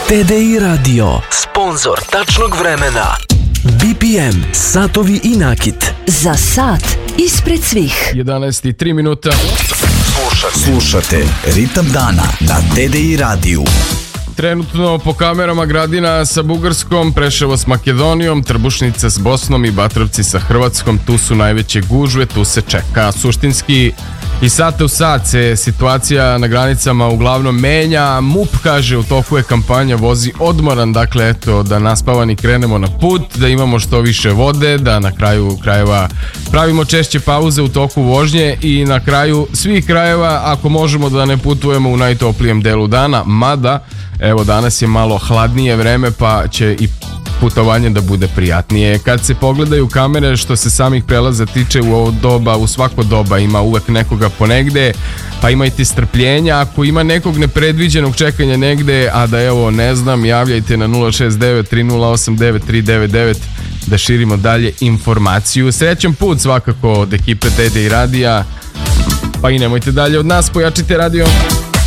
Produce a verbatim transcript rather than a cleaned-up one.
T D I Radio, sponzor tačnog vremena. B P M, satovi i nakit. Za sat ispred svih. jedanaest i tri minuta. Slušate, slušate Ritam dana na T D I radiju. Trenutno po kamerama Gradina sa Bugarskom, Preševo s Makedonijom, Trbušnica s Bosnom i Batrovci sa Hrvatskom. Tu su najveće gužve, tu se čeka. Suštinski i sate u sat se situacija na granicama uglavnom menja. M U P kaže u toku je kampanja vozi odmoran, dakle eto da naspavani krenemo na put, da imamo što više vode, da na kraju krajeva pravimo češće pauze u toku vožnje i na kraju svih krajeva ako možemo da ne putujemo u najtoplijem delu dana, mada evo danas je malo hladnije vreme pa će i putovanje da bude prijatnije. Kad se pogledaju kamere što se samih prelaza tiče u ovo doba, u svako doba ima uvek nekoga ponegde, pa imajte strpljenja. Ako ima nekog nepredviđenog čekanja negde, a da evo ne znam, javljajte na nula šest devet tri nula osam devet tri devet devet da širimo dalje informaciju. Srećan put svakako od ekipe T D I radija, pa i nemojte dalje od nas, pojačite radio.